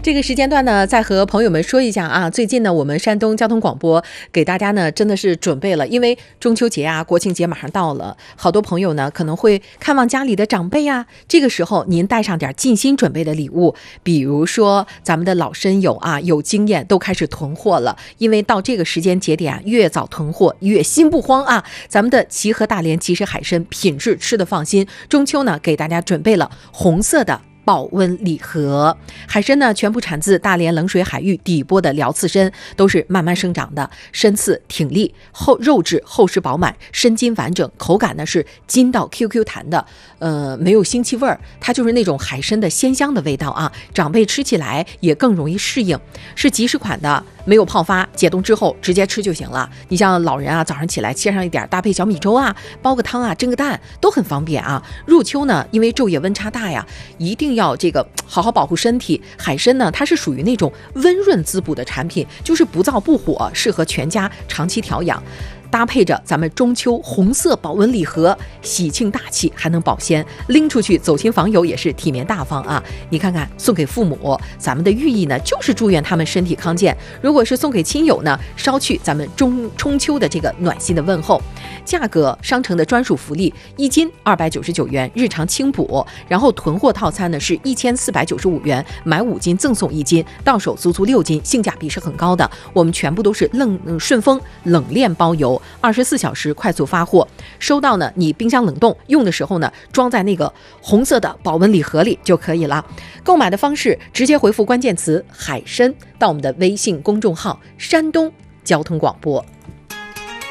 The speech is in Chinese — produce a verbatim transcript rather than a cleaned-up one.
这个时间段呢，再和朋友们说一下啊，最近呢，我们山东交通广播给大家呢真的是准备了，因为中秋节啊、国庆节马上到了，好多朋友呢可能会看望家里的长辈啊，这个时候您带上点尽心准备的礼物，比如说咱们的老参友啊，有经验都开始囤货了，因为到这个时间节点啊，越早囤货越心不慌啊。咱们的齐和大连即食海参品质吃得放心，中秋呢给大家准备了红色的保温礼盒。海参呢全部产自大连冷水海域底波的辽刺参，都是慢慢生长的，参刺挺立，厚肉质厚实饱满，参筋完整，口感呢是筋道 Q Q 弹的，呃，没有腥气味儿，它就是那种海参的鲜香的味道啊，长辈吃起来也更容易适应，是即食款的，没有泡发，解冻之后直接吃就行了。你像老人啊，早上起来切上一点，搭配小米粥啊，煲个汤啊，蒸个蛋都很方便啊。入秋呢，因为昼夜温差大呀，一定要这个好好保护身体。海参呢，它是属于那种温润滋补的产品，就是不燥不火，适合全家长期调养。搭配着咱们中秋红色保温礼盒，喜庆大气还能保鲜，拎出去走亲访友也是体面大方啊！你看看送给父母，咱们的寓意呢就是祝愿他们身体康健；如果是送给亲友呢，捎去咱们中中秋的这个暖心的问候。价格商城的专属福利，一斤二百九十九元，日常轻补，然后囤货套餐呢是一千四百九十五元，买五斤赠送一斤，到手足足六斤，性价比是很高的。我们全部都是冷、嗯、顺丰冷链包邮。二十四小时快速发货，收到呢，你冰箱冷冻用的时候呢，装在那个红色的保温礼盒里就可以了。购买的方式，直接回复关键词海参到我们的微信公众号山东交通广播。